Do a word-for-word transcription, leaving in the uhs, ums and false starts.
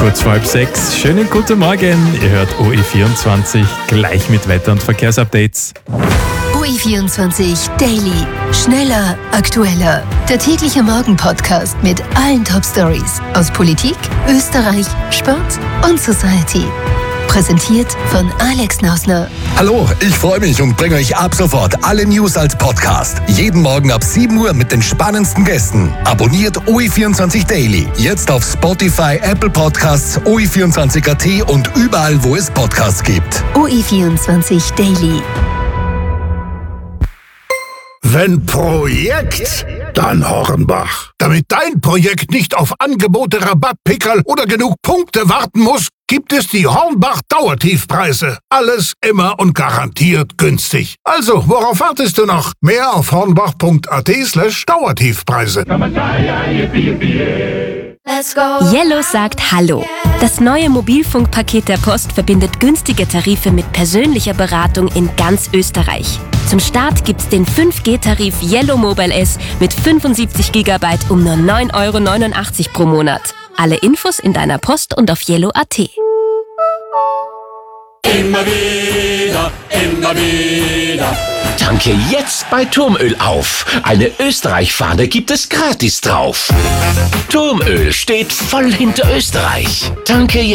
Kurz vor halb sechs. Schönen guten Morgen. Ihr hört O E vierundzwanzig gleich mit Wetter- und Verkehrsupdates. O E vierundzwanzig Daily. Schneller, aktueller. Der tägliche Morgen-Podcast mit allen Top-Stories aus Politik, Österreich, Sport und Society. Präsentiert von Alex Nausner. Hallo, ich freue mich und bringe euch ab sofort alle News als Podcast. Jeden Morgen ab sieben Uhr mit den spannendsten Gästen. Abonniert O E vierundzwanzig Daily. Jetzt auf Spotify, Apple Podcasts, O E vierundzwanzig Punkt A T und überall, wo es Podcasts gibt. O E vierundzwanzig Daily. Wenn Projekt, dann Hornbach. Damit dein Projekt nicht auf Angebote, Rabatt, Pickerl oder genug Punkte warten muss, gibt es die Hornbach Dauertiefpreise. Alles immer und garantiert günstig. Also, worauf wartest du noch? Mehr auf hornbach punkt a t slash Dauertiefpreise. Yellow sagt Hallo. Das neue Mobilfunkpaket der Post verbindet günstige Tarife mit persönlicher Beratung in ganz Österreich. Zum Start gibt's den fünf G Tarif Yellow Mobile S mit fünfundsiebzig Gigabyte um nur neun Euro neunundachtzig pro Monat. Alle Infos in deiner Post und auf yellow punkt a t. Immer wieder, immer wieder. Tanke jetzt bei Turmöl auf. Eine Österreich-Fahne gibt es gratis drauf. Turmöl steht voll hinter Österreich. Tanke jetzt.